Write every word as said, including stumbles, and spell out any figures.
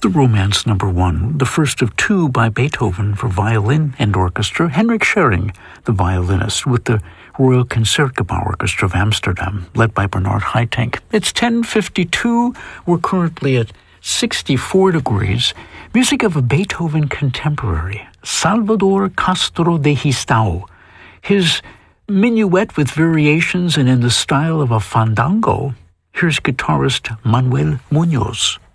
The Romance Number One, the first of two by Beethoven for violin and orchestra, Henrik Schering, the violinist, with the Royal Concertgebouw Orchestra of Amsterdam, led by Bernard Haitink. It's ten fifty-two. We're currently at sixty-four degrees. Music of a Beethoven contemporary, Salvador Castro de Gistau. His minuet with variations and in the style of a fandango. Here's guitarist Manuel Munoz.